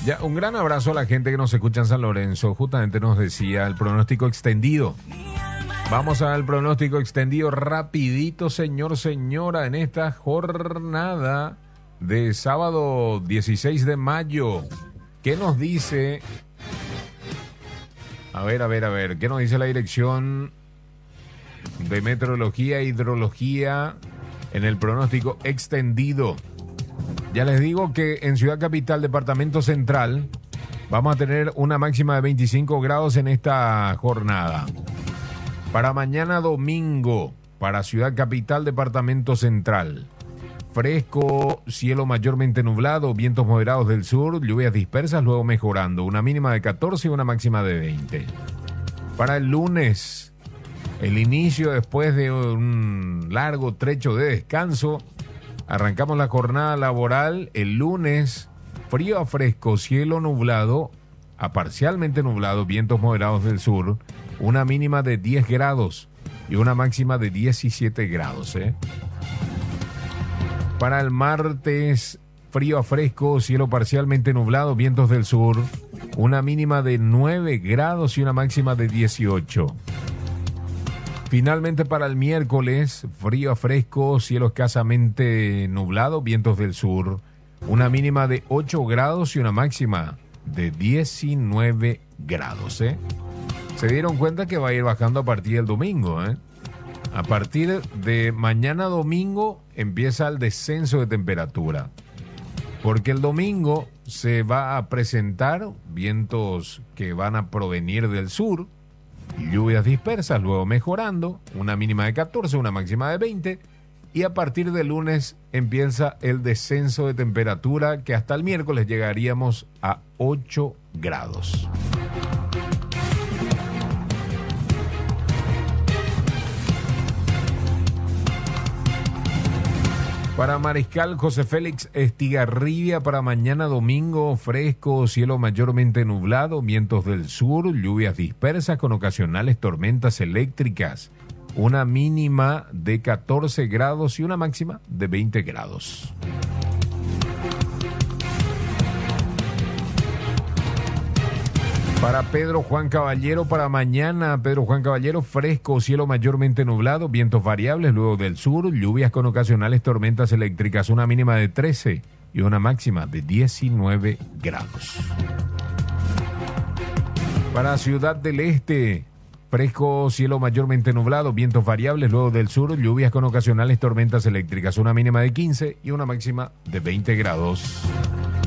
Ya, un gran abrazo a la gente que nos escucha en San Lorenzo. Justamente nos decía el pronóstico extendido. Vamos al pronóstico extendido rapidito, señora, en esta jornada de sábado 16 de mayo. ¿Qué nos dice? A ver, ¿qué nos dice la dirección de meteorología e hidrología en el pronóstico extendido? Ya les digo que en Ciudad Capital, Departamento Central, vamos a tener una máxima de 25 grados en esta jornada. Para mañana domingo, para Ciudad Capital, Departamento Central, fresco, cielo mayormente nublado, vientos moderados del sur, lluvias dispersas, luego mejorando, una mínima de 14 y una máxima de 20. Para el lunes, el inicio después de un largo trecho de descanso, arrancamos la jornada laboral el lunes, frío a fresco, cielo nublado, a parcialmente nublado, vientos moderados del sur, una mínima de 10 grados y una máxima de 17 grados. Para el martes, frío a fresco, cielo parcialmente nublado, vientos del sur, una mínima de 9 grados y una máxima de 18. Finalmente para el miércoles, frío a fresco, cielo escasamente nublado, vientos del sur, una mínima de 8 grados y una máxima de 19 grados. Se dieron cuenta que va a ir bajando a partir del domingo. A partir de mañana domingo empieza el descenso de temperatura, porque el domingo se va a presentar vientos que van a provenir del sur, lluvias dispersas, luego mejorando, una mínima de 14, una máxima de 20, y a partir del lunes empieza el descenso de temperatura que hasta el miércoles llegaríamos a 8 grados. Para Mariscal José Félix Estigarribia, para mañana domingo, fresco, cielo mayormente nublado, vientos del sur, lluvias dispersas con ocasionales tormentas eléctricas, una mínima de 14 grados y una máxima de 20 grados. Para Pedro Juan Caballero, para mañana, Pedro Juan Caballero, fresco, cielo mayormente nublado, vientos variables, luego del sur, lluvias con ocasionales tormentas eléctricas, una mínima de 13 y una máxima de 19 grados. Para Ciudad del Este, fresco, cielo mayormente nublado, vientos variables, luego del sur, lluvias con ocasionales tormentas eléctricas, una mínima de 15 y una máxima de 20 grados.